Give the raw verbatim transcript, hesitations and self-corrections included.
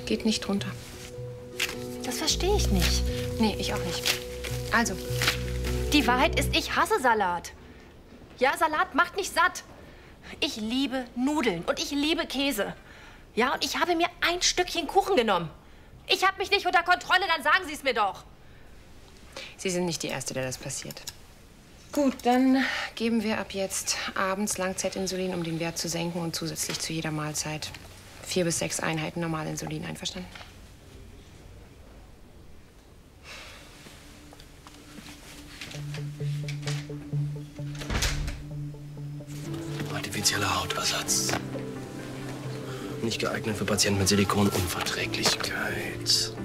Geht nicht drunter. Das verstehe ich nicht. Nee, ich auch nicht. Also. Die Wahrheit ist, ich hasse Salat. Ja, Salat macht nicht satt. Ich liebe Nudeln und ich liebe Käse. Ja, und ich habe mir ein Stückchen Kuchen genommen. Ich habe mich nicht unter Kontrolle, dann sagen Sie es mir doch. Sie sind nicht die Erste, der das passiert. Gut, dann geben wir ab jetzt abends Langzeitinsulin, um den Wert zu senken und zusätzlich zu jeder Mahlzeit vier bis sechs Einheiten Normalinsulin. Einverstanden? Artifizieller Hautersatz. Nicht geeignet für Patienten mit Silikonunverträglichkeit.